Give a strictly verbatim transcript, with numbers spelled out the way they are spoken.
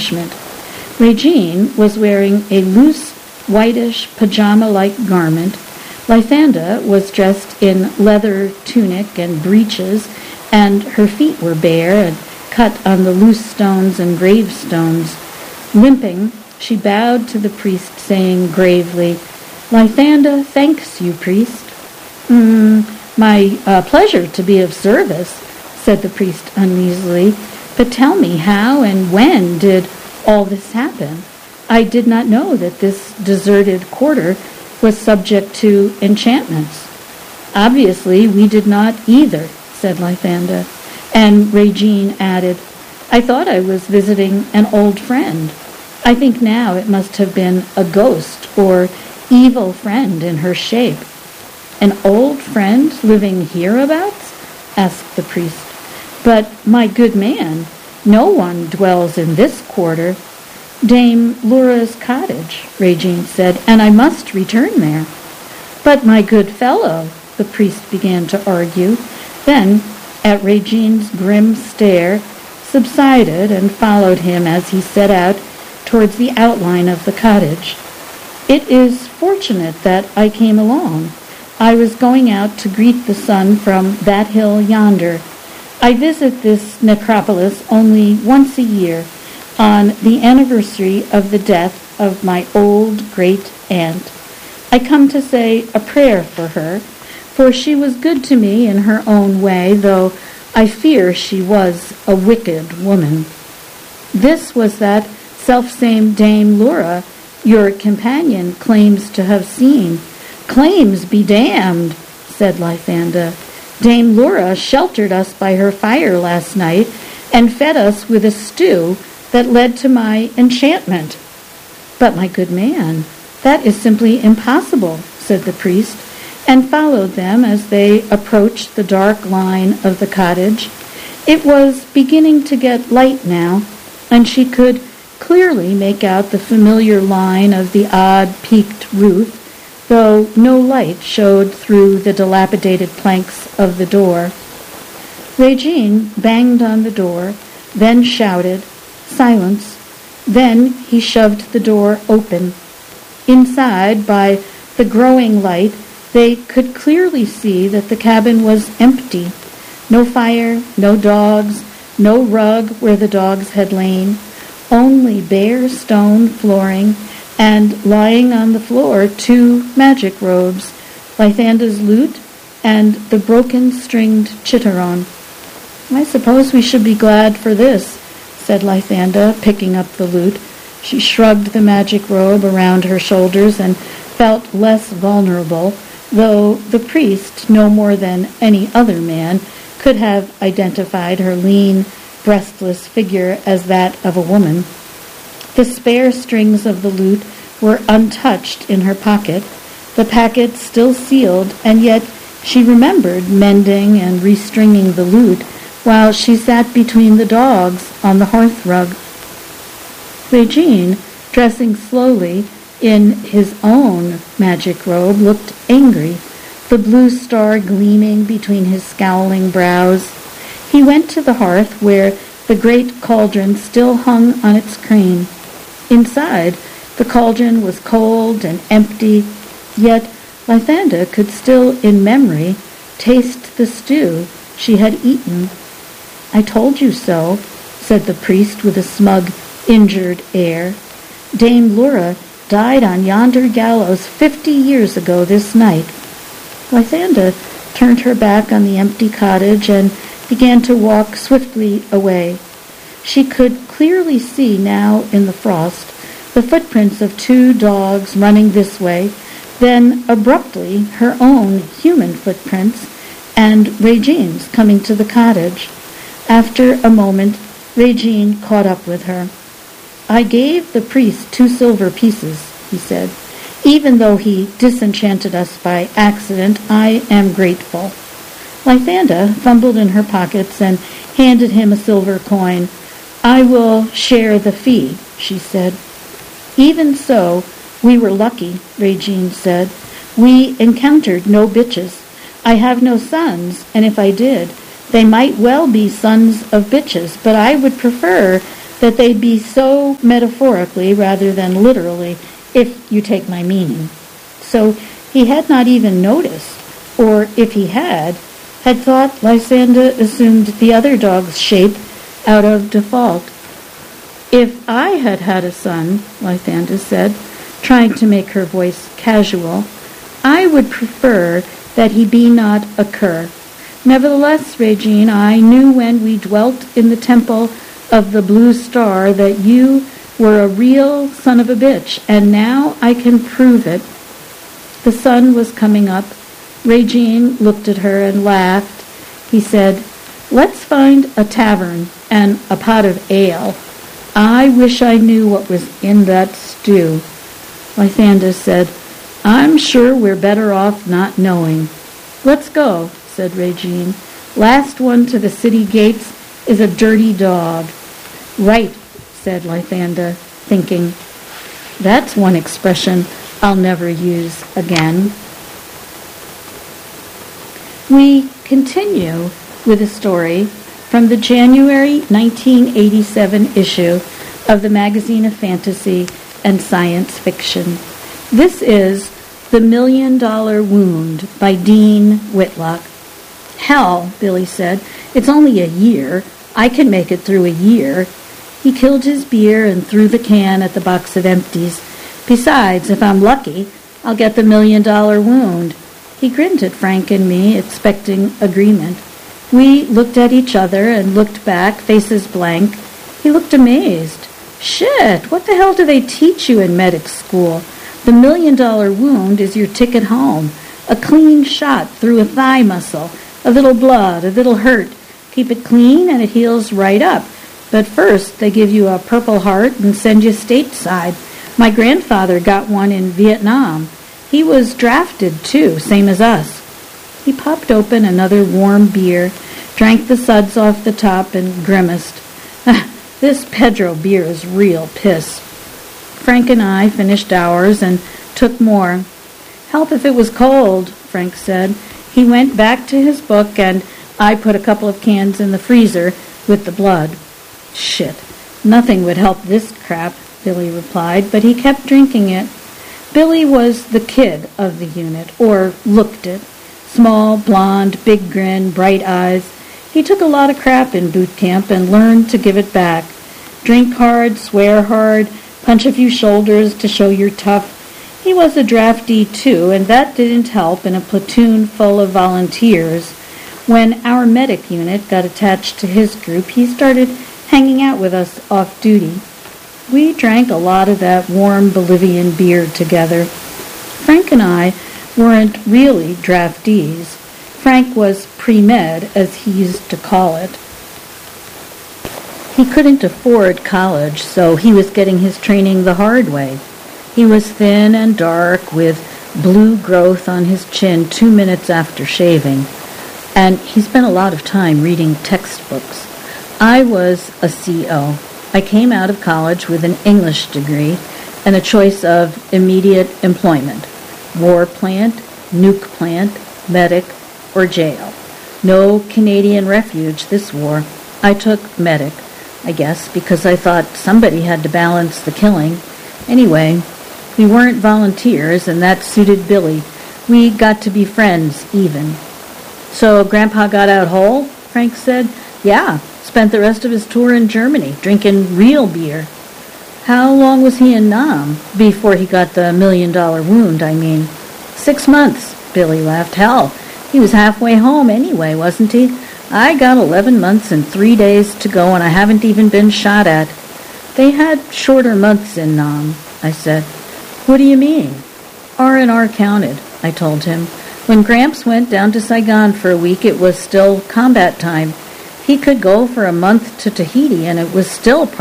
punishment. Regine was wearing a loose, whitish, pajama-like garment. Lythanda was dressed in leather tunic and breeches, and her feet were bare and cut on the loose stones and gravestones. Limping, she bowed to the priest, saying gravely, "Lythanda thanks you, priest." Mm, my uh, pleasure to be of service, said the priest uneasily. But tell me, how and when did all this happen? I did not know that this deserted quarter was subject to enchantments. Obviously, we did not either, said Lythanda. And Regine added, I thought I was visiting an old friend. I think now it must have been a ghost or evil friend in her shape. An old friend living hereabouts? Asked the priest. But, my good man, no one dwells in this quarter. Dame Lura's cottage, Regine said, and I must return there. But, my good fellow, the priest began to argue, then, at Regine's grim stare, subsided and followed him as he set out towards the outline of the cottage. It is fortunate that I came along. I was going out to greet the sun from that hill yonder. I visit this necropolis only once a year, on the anniversary of the death of my old great-aunt. I come to say a prayer for her, for she was good to me in her own way, though I fear she was a wicked woman. This was that selfsame Dame Lura your companion claims to have seen. Claims be damned, said Lythanda. Dame Lura sheltered us by her fire last night and fed us with a stew that led to my enchantment. But, my good man, that is simply impossible, said the priest, and followed them as they approached the dark line of the cottage. It was beginning to get light now, and she could clearly make out the familiar line of the odd peaked roof, though no light showed through the dilapidated planks of the door. Regine banged on the door, then shouted, "Silence." Then he shoved the door open. Inside, by the growing light, they could clearly see that the cabin was empty. No fire, no dogs, no rug where the dogs had lain, only bare stone flooring, and lying on the floor two magic robes, Lythanda's lute and the broken-stringed chitaron. I suppose we should be glad for this, said Lythanda, picking up the lute. She shrugged the magic robe around her shoulders and felt less vulnerable, though the priest, no more than any other man, could have identified her lean, breastless figure as that of a woman. The spare strings of the lute were untouched in her pocket, the packet still sealed, and yet she remembered mending and restringing the lute while she sat between the dogs on the hearthrug. Regine, dressing slowly in his own magic robe, looked angry, the blue star gleaming between his scowling brows. He went to the hearth where the great cauldron still hung on its crane. Inside, the cauldron was cold and empty, yet Lythanda could still, in memory, taste the stew she had eaten. I told you so, said the priest with a smug, injured air. Dame Lura died on yonder gallows fifty years ago this night. Lythanda turned her back on the empty cottage and began to walk swiftly away. She could clearly see now in the frost the footprints of two dogs running this way, then abruptly her own human footprints and Regine's coming to the cottage. After a moment, Regine caught up with her. I gave the priest two silver pieces, he said. Even though he disenchanted us by accident, I am grateful. Lythanda fumbled in her pockets and handed him a silver coin. I will share the fee, she said. Even so, we were lucky, Regine said. We encountered no bitches. I have no sons, and if I did, they might well be sons of bitches, but I would prefer that they'd be so metaphorically rather than literally, if you take my meaning. So he had not even noticed, or if he had, had thought Lysander assumed the other dog's shape out of default. If I had had a son, Lysander said, trying to make her voice casual, I would prefer that he be not a cur. Nevertheless, Regine, I knew when we dwelt in the temple of the blue star that you were a real son of a bitch, and now I can prove it. The sun was coming up. Regine looked at her and laughed. He said, let's find a tavern and a pot of ale. I wish I knew what was in that stew. Lysander said, I'm sure we're better off not knowing. Let's go, said Regine. Last one to the city gates is a dirty dog. Right, said Lysander, thinking, that's one expression I'll never use again. We continue with a story from the January nineteen eighty-seven issue of the Magazine of Fantasy and Science Fiction. This is The Million Dollar Wound by Dean Whitlock. Hell, Billy said, it's only a year. I can make it through a year. He killed his beer and threw the can at the box of empties. Besides, if I'm lucky, I'll get the million dollar wound. He grinned at Frank and me, expecting agreement. We looked at each other and looked back, faces blank. He looked amazed. Shit, what the hell do they teach you in medic school? The million dollar wound is your ticket home. A clean shot through a thigh muscle. A little blood, a little hurt. Keep it clean and it heals right up. But first they give you a Purple Heart and send you stateside. My grandfather got one in Vietnam. He was drafted too, same as us. He popped open another warm beer, drank the suds off the top, and grimaced. This Pedro beer is real piss. Frank and I finished ours and took more. Help if it was cold, Frank said. He went back to his book, and I put a couple of cans in the freezer with the blood. Shit, nothing would help this crap, Billy replied, but he kept drinking it. Billy was the kid of the unit, or looked it. Small, blonde, big grin, bright eyes. He took a lot of crap in boot camp and learned to give it back. Drink hard, swear hard, punch a few shoulders to show you're tough. He was a draftee too, and that didn't help in a platoon full of volunteers. When our medic unit got attached to his group, he started hanging out with us off-duty. We drank a lot of that warm Bolivian beer together. Frank and I weren't really draftees. Frank was pre-med, as he used to call it. He couldn't afford college, so he was getting his training the hard way. He was thin and dark, with blue growth on his chin two minutes after shaving, and he spent a lot of time reading textbooks. I was a C O. I came out of college with an English degree and a choice of immediate employment: war plant, nuke plant, medic, or jail. No Canadian refuge this war. I took medic, I guess, because I thought somebody had to balance the killing. Anyway, we weren't volunteers, and that suited Billy. We got to be friends, even. So Grandpa got out whole? Frank said. Yeah, spent the rest of his tour in Germany, drinking real beer. How long was he in Nam? Before he got the million-dollar wound, I mean. Six months, Billy laughed. Hell, he was halfway home anyway, wasn't he? I got eleven months and three days to go, and I haven't even been shot at. They had shorter months in Nam, I said. What do you mean? R and R counted, I told him. When Gramps went down to Saigon for a week, it was still combat time. He could go for a month to Tahiti, and it was still part